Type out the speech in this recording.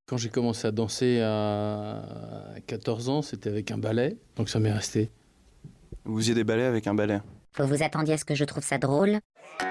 Quand j'ai commencé à danser à 14 ans, c'était avec un ballet, donc ça m'est resté. Vous faisiez des ballets avec un ballet? Vous vous attendiez à ce que je trouve ça drôle?